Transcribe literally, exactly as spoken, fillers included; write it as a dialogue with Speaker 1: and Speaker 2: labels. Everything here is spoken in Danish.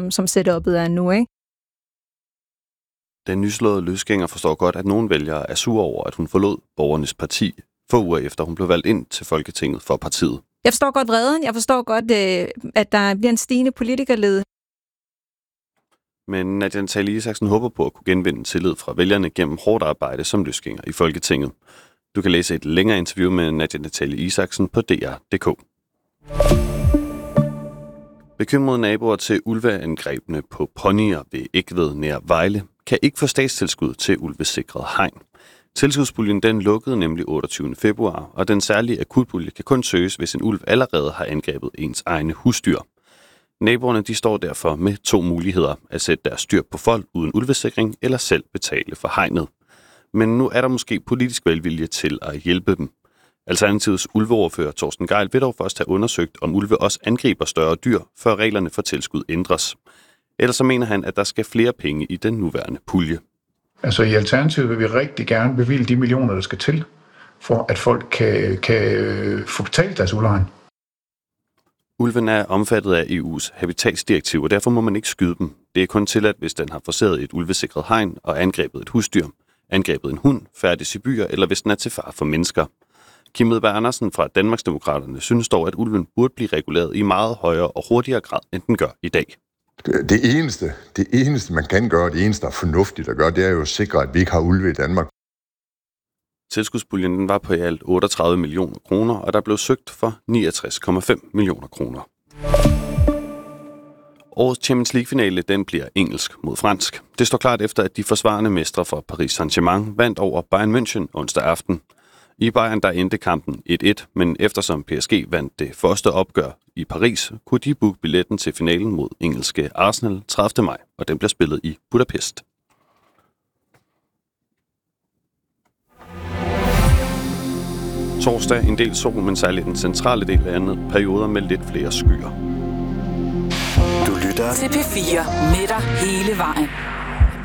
Speaker 1: som, som setup'et er nu, ikke?
Speaker 2: Den nyslåede løsgænger forstår godt, at nogle vælgere er sure over, at hun forlod Borgernes Parti få uger efter hun blev valgt ind til Folketinget for partiet.
Speaker 1: Jeg forstår godt vreden. Jeg forstår godt, at der bliver en stigende politikerled.
Speaker 2: Men Nadia Nathalie Isaksen håber på at kunne genvinde tillid fra vælgerne gennem hårdt arbejde som løsgænger i Folketinget. Du kan læse et længere interview med Nadia Nathalie Isaksen på D R punktum d k. Bekymrede naboer til ulveangrebene på ponyer ved Egtved nær Vejle kan ikke få statstilskud til ulvesikret hegn. Tilskudspuljen den lukkede nemlig otteogtyvende februar, og den særlige akutpulje kan kun søges, hvis en ulv allerede har angrebet ens egne husdyr. Naboerne de står derfor med to muligheder: at sætte deres dyr på fold uden ulvesikring, eller selv betale for hegnet. Men nu er der måske politisk velvilje til at hjælpe dem. Alternativets ulveordfører Torsten Gejl vil dog først have undersøgt, om ulve også angriber større dyr, før reglerne for tilskud ændres. Ellers så mener han, at der skal flere penge i den nuværende pulje.
Speaker 3: Altså i Alternativet vil vi rigtig gerne bevilge de millioner, der skal til, for at folk kan, kan få betalt deres ulvehegn.
Speaker 2: Ulven er omfattet af E U's habitatsdirektiv, og derfor må man ikke skyde dem. Det er kun tilladt, hvis den har forseret et ulvesikret hegn og angrebet et husdyr, angrebet en hund, færdes i byer, eller hvis den er til fare for mennesker. Kim Edberg Andersen fra Danmarksdemokraterne synes dog, at ulven burde blive reguleret i meget højere og hurtigere grad, end den gør i dag.
Speaker 4: Det eneste, det eneste, man kan gøre, det eneste, der er fornuftigt at gøre, det er jo at sikre, at vi ikke har ulve i Danmark.
Speaker 2: Tilskudspuljen var på i alt otteogtredive millioner kroner, og der blev søgt for niogtres komma fem millioner kroner. Årets Champions League-finale den bliver engelsk mod fransk. Det står klart efter, at de forsvarende mestre fra Paris Saint-Germain vandt over Bayern München onsdag aften. I Bayern der endte kampen et et, men eftersom P S G vandt det første opgør i Paris, kunne de booke billetten til finalen mod engelske Arsenal tredivte maj, og den bliver spillet i Budapest. Torsdag en del sol, men særligt den centrale del af landet perioder med lidt flere skyer.
Speaker 5: Du lytter til P fire med dig hele vejen.